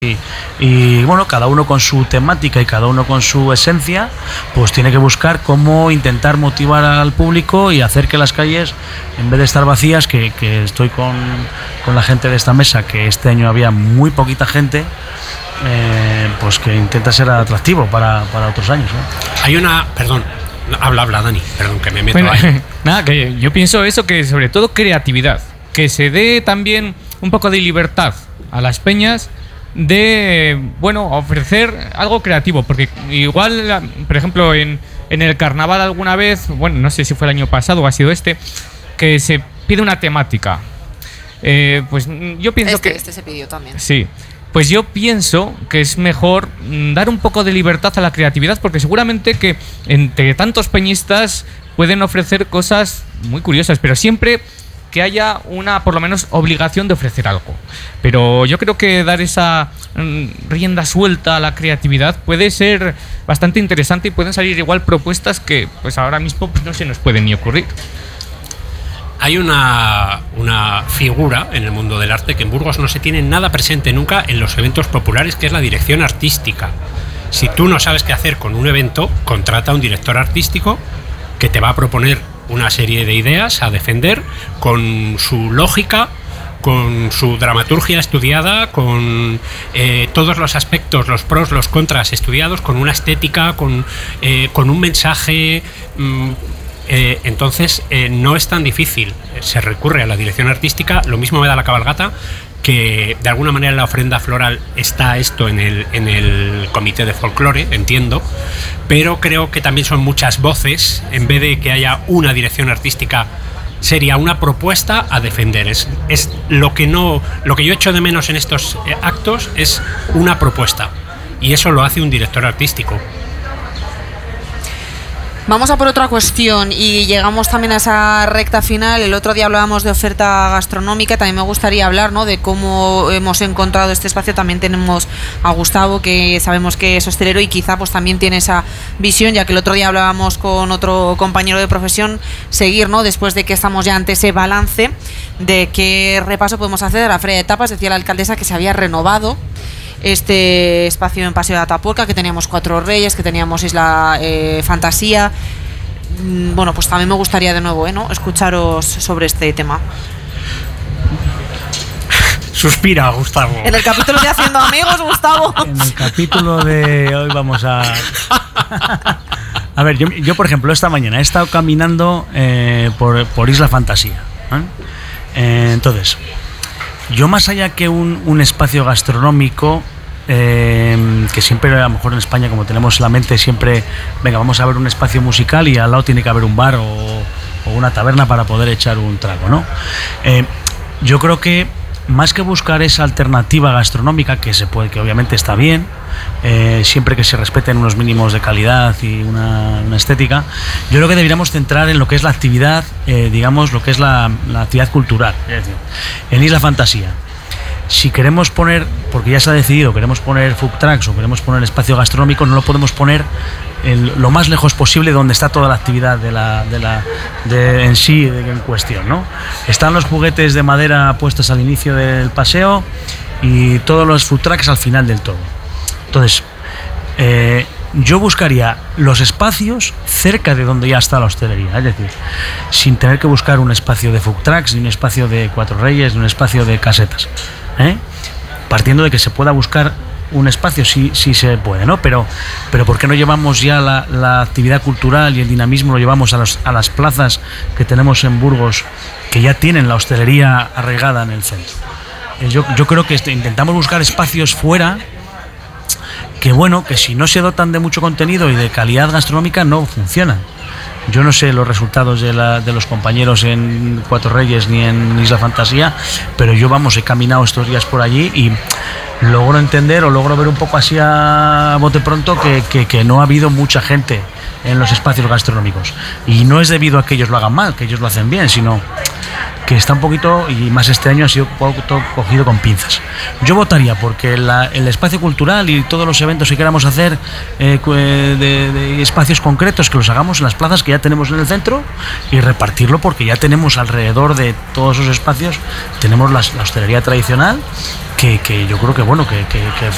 y bueno, cada uno con su temática y cada uno con su esencia, pues tiene que buscar cómo intentar motivar al público y hacer que las calles, en vez de estar vacías, que estoy con la gente de esta mesa, que este año había muy poquita gente, pues que intenta ser atractivo para otros años, ¿no? Hay una... Perdón, habla, Dani, perdón, que me meto ahí. Nada, que yo pienso eso, que sobre todo creatividad, que se dé también un poco de libertad a las peñas de, bueno, ofrecer algo creativo, porque igual, por ejemplo, en el carnaval alguna vez, bueno, no sé si fue el año pasado o ha sido este, que se pide una temática. Pues yo pienso que... Este se pidió también. Sí. Pues yo pienso que es mejor dar un poco de libertad a la creatividad, porque seguramente que entre tantos peñistas pueden ofrecer cosas muy curiosas, pero siempre que haya una, por lo menos, obligación de ofrecer algo. Pero yo creo que dar esa rienda suelta a la creatividad puede ser bastante interesante y pueden salir igual propuestas que pues ahora mismo pues, no se nos pueden ni ocurrir. Hay una figura en el mundo del arte que en Burgos no se tiene nada presente nunca en los eventos populares, que es la dirección artística. Si tú no sabes qué hacer con un evento, contrata a un director artístico que te va a proponer una serie de ideas a defender con su lógica, con su dramaturgia estudiada, con todos los aspectos, los pros, los contras estudiados, con una estética, con un mensaje... Entonces no es tan difícil, se recurre a la dirección artística. Lo mismo me da la cabalgata, que de alguna manera en la ofrenda floral está esto en el comité de folclore, entiendo, pero creo que también son muchas voces. En vez de que haya una dirección artística, sería una propuesta a defender. Es lo que yo echo de menos en estos actos es una propuesta, y eso lo hace un director artístico. Vamos a por otra cuestión y llegamos también a esa recta final. El otro día hablábamos de oferta gastronómica, también me gustaría hablar, ¿no?, de cómo hemos encontrado este espacio. También tenemos a Gustavo, que sabemos que es hostelero y quizá pues también tiene esa visión, ya que el otro día hablábamos con otro compañero de profesión, seguir, ¿no?, después de que estamos ya ante ese balance, de qué repaso podemos hacer de la Feria de Tapas. Decía la alcaldesa que se había renovado este espacio en Paseo de Atapuerca, que teníamos Cuatro Reyes, que teníamos Isla Fantasía. Bueno, pues también me gustaría de nuevo, ¿no?, escucharos sobre este tema. Suspira, Gustavo. En el capítulo de Haciendo Amigos, Gustavo. En el capítulo de hoy vamos a... A ver, yo por ejemplo, esta mañana he estado caminando por Isla Fantasía, ¿eh? Entonces... Yo, más allá que un espacio gastronómico, que siempre a lo mejor en España, como tenemos la mente siempre, venga, vamos a ver un espacio musical y al lado tiene que haber un bar o una taberna para poder echar un trago, ¿no? Yo creo que más que buscar esa alternativa gastronómica, que obviamente está bien, siempre que se respeten unos mínimos de calidad y una estética, yo creo que deberíamos centrar en lo que es la actividad, digamos, lo que es la actividad cultural. Es decir, en Isla Fantasía, si queremos poner, porque ya se ha decidido, queremos poner food trucks o queremos poner espacio gastronómico, no lo podemos poner lo más lejos posible donde está toda la actividad en cuestión, ¿no? Están los juguetes de madera puestos al inicio del paseo y todos los food trucks al final del todo. Entonces, yo buscaría los espacios cerca de donde ya está la hostelería, es decir, sin tener que buscar un espacio de food trucks, ni un espacio de Cuatro Reyes, ni un espacio de casetas, partiendo de que se pueda buscar un espacio, sí se puede, ¿no? Pero ¿por qué no llevamos ya la actividad cultural y el dinamismo, lo llevamos a las plazas que tenemos en Burgos, que ya tienen la hostelería arraigada en el centro? Yo creo que intentamos buscar espacios fuera que, bueno, que si no se dotan de mucho contenido y de calidad gastronómica no funcionan. Yo no sé los resultados de los compañeros en Cuatro Reyes ni en Isla Fantasía, pero yo, he caminado estos días por allí y logro entender o logro ver un poco así a bote pronto que no ha habido mucha gente en los espacios gastronómicos. Y no es debido a que ellos lo hagan mal, que ellos lo hacen bien, sino que está un poquito, y más este año ha sido un poco cogido con pinzas. Yo votaría porque el espacio cultural y todos los eventos que queramos hacer de espacios concretos, que los hagamos en las plazas que ya tenemos en el centro y repartirlo, porque ya tenemos alrededor de todos esos espacios, tenemos la hostelería tradicional, que yo creo que